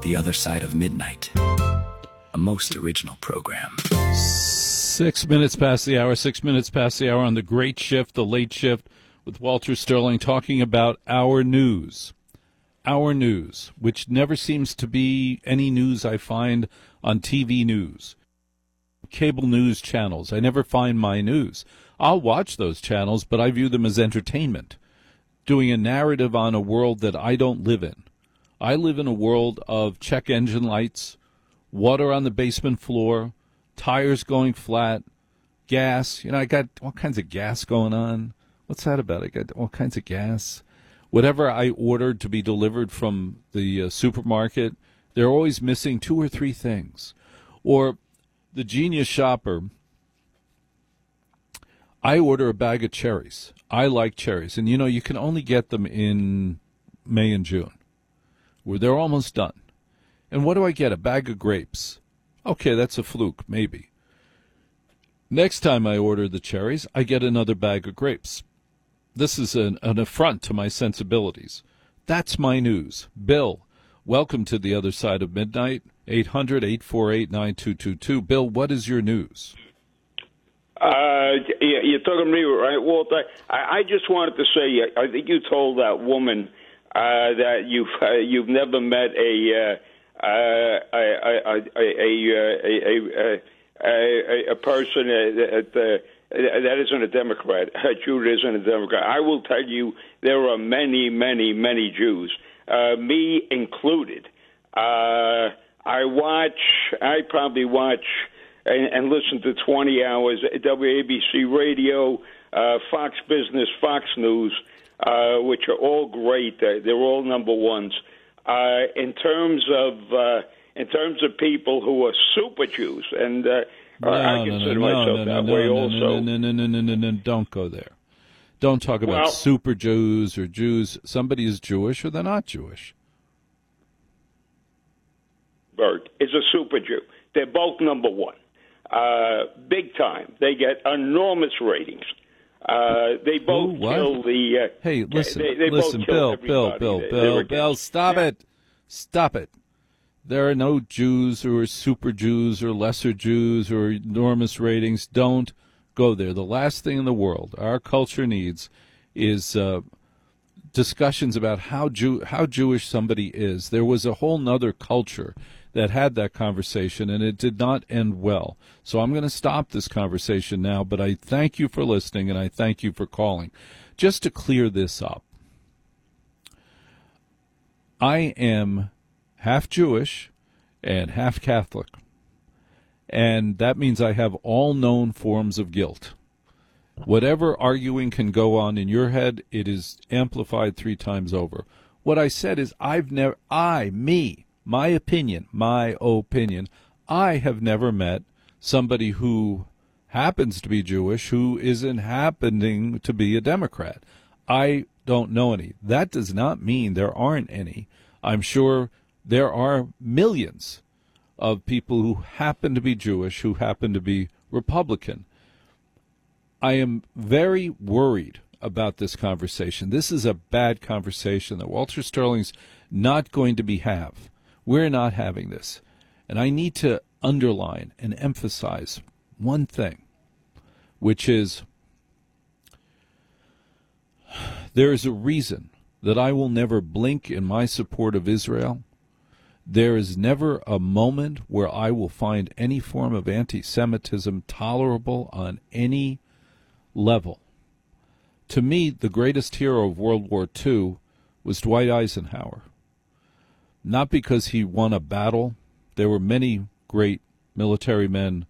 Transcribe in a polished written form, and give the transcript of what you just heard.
The Other Side of Midnight, a most original program. 6 minutes past the hour, 6 minutes past the hour on the great shift, the late shift, with Walter Sterling talking about our news. Our news, which never seems to be any news I find on TV news. Cable news channels. I never find my news. I'll watch those channels, but I view them as entertainment, doing a narrative on a world that I don't live in. I live in a world of check engine lights, water on the basement floor, tires going flat, gas. You know, I got all kinds of gas going on. What's that about? I got all kinds of gas. Whatever I ordered to be delivered from the supermarket, they're always missing 2 or 3 things. Or the genius shopper, I order a bag of cherries. I like cherries. And, you know, you can only get them in May and June, where they're almost done. And what do I get? A bag of grapes. Okay, that's a fluke, maybe. Next time I order the cherries, I get another bag of grapes. This is an affront to my sensibilities. That's my news. Bill, welcome to The Other Side of Midnight, 800-848-9222. Bill, what is your news? You're talking to me, right, Walter? I just wanted to say, I think you told that woman that you've never met a person that isn't a Democrat. A Jew isn't a Democrat. I will tell you, there are many, many, many Jews, me included. I probably watch and listen to 20 hours WABC radio, Fox Business, Fox News, which are all great. They're all number ones. In terms of people who are super Jews, and I consider myself that way also. No, don't go there. Don't talk about super Jews or Jews. Somebody is Jewish or they're not Jewish. Bert is a super Jew. They're both number one. Big time. They get enormous ratings. They both kill the... hey, listen, Bill, stop it. Stop it. There are no Jews who are super Jews or lesser Jews or enormous ratings. Don't go there. The last thing in the world our culture needs is discussions about how Jewish somebody is. There was a whole nother culture that had that conversation, and it did not end well. So I'm going to stop this conversation now, but I thank you for listening, and I thank you for calling. Just to clear this up, I am half Jewish and half Catholic, and that means I have all known forms of guilt. Whatever arguing can go on in your head, it is amplified 3 times over. What I said is my opinion, I have never met somebody who happens to be Jewish who isn't happening to be a Democrat. I don't know any. That does not mean there aren't any. I'm sure there are millions of people who happen to be Jewish who happen to be Republican. I am very worried about this conversation. This is a bad conversation that Walter Sterling's not going to have. We're not having this. And I need to underline and emphasize one thing, which is there is a reason that I will never blink in my support of Israel. There is never a moment where I will find any form of anti-Semitism tolerable on any level. To me, the greatest hero of World War II was Dwight Eisenhower. Not because he won a battle. There were many great military men